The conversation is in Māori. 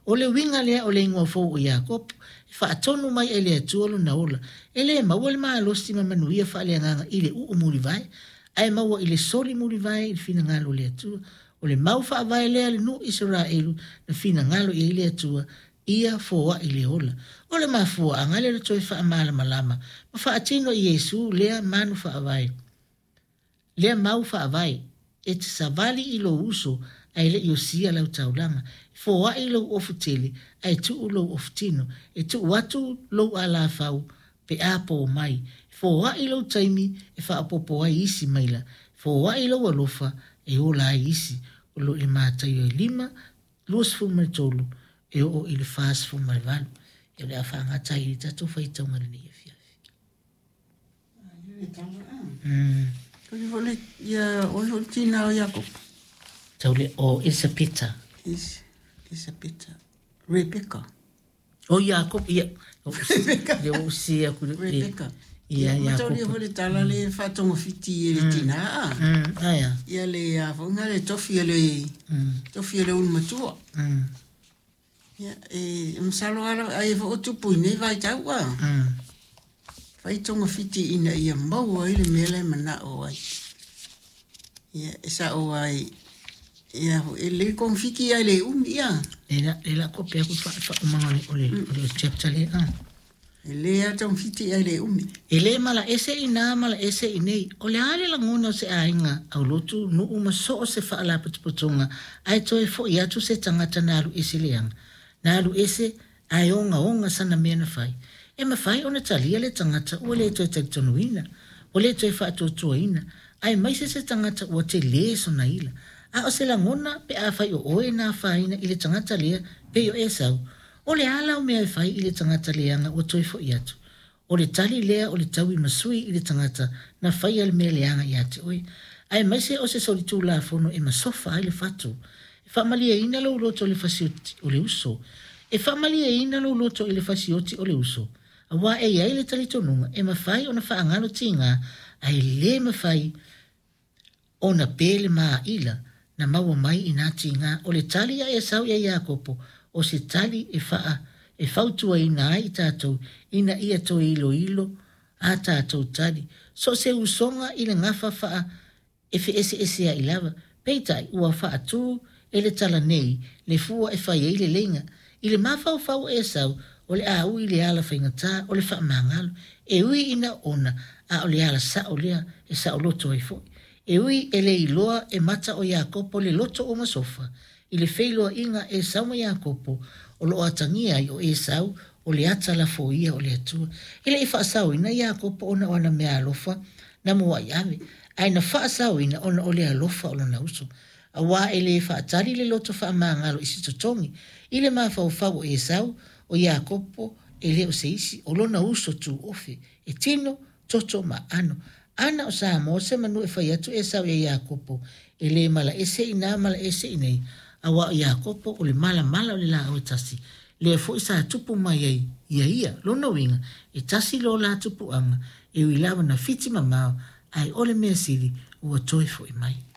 O le winga lea o le ingoa fou o Iakopo, whaatonu mai e lea tuolo na ola. E lea maua le maa losti ma manuia wha lea nganga i le uu muri vai. Ai maua i le soli muri vai i le fina ngalo lea tua. O le mau wha vai lea le nu Israelu na fina ngalo i lea tua ia fōa i le ola. O le maa fōa angale le toi wha amala malama. Ma wha atino i Yesu lea manu wha vai. Lea mau wha vai. E te savali i lo uso ai le iosia lau taulanga. Fōa i lo ofutele ai tu lo ofutino. E tu watu lo ala fau pe apo mai. Fōa i lo taimi e wha apopo ai isi maila. Fōa i lo alofa e ola ai isi. O lo e mātai o 5, luas fuma tolu. E o i le fās fuma valu. E le a whangatai i tato whaitau marani e fiafi. Kori hole ia o tina o Iakopo. Tau le o Isapita. Isapita. Rebecca. O Iakopo, ia. Le o sia kuru. Rebecca. Ia Iakopo. Tau le hole tala le whatonga fiti e le tina. Aia. Ia le whaunga le tofi e le ulmatua. Ia e msalo ala ai fa otupu nei vai taua. Whaitonga fiti ina ia maua i le mele mana o ai. Ia esa o ai. Ia e le konfiki ai le ia. E la kope aku wha umanga o le chapter le E le atong fiti ai le umi. E le mala ese ina mala ese inei. O le ale langona se ainga au lotu nu uma so se wha ala putuputunga. Ai toi fo i atu se tangata naru ese leanga. Naru ese ai onga sana mena fai. E ma fai ona talia le tangata ua le toi taitonuina. O le toi wha atuatuaina. Ai maise se tangata ua te le sona ila. A o se langona pe a fai o oe na faina i le tangata lea pe o e sau. O le ala o mea fai i le tangata leanga ua toi fo i atu. O le tali lea o le taui masui i le tangata na fai al mea leanga i ate oe. Ai maise o se solitu la fono e masofa ai le fatu. E whamalia ina lo loto le fasioti o le uso. E whamalia ina lo loto i le fasioti o le uso. A wā e iai le tali tonunga e mawhai o na whaangalo tinga ai le mawhai o na pele maa ila na maua mai i nā tinga o le tali a e sau ia Iakopo o se tali e whaa e whautua ina ai tātou ina ia to ilo a tātou tali. So se usonga i le ngafa whaa e fe ese a ilava. Peitai ua whaa tū e le tala nei le fua e whai e le lenga. I le mawhau e sau o le a ui le ala whaingatā o le wha mangalo. E ui ina ona a o le ala sa o lea e sa o loto ai foi. E ui e le iloa e mata o Iakopo le loto o masofa. I le wheiloa inga e sauma Iakopo o lo atangia i o e sau o le ata la foia o le atua. I le i whaasau ina Iakopo ona ona mea alofa na mua i ave. Ai na whaasau ina ona o le alofa o lona uso. A wā e le whaatari le loto wha mangalo i sitotongi. I le mawhau o e sau o Iakopo e leo se isi o lona uso tu ofe e tino toto ma ano. Ana o sa mo se manu e whai atu e sau e Iakopo e le mala ese ina mala ese inei a wa Iakopo o le mala o le la o tasi. Le fo isa tupu mai ai ia lona winga e tasi lo la tupu anga e wilawa na fiti mamao ai ole mea siri ua toi fo i mai.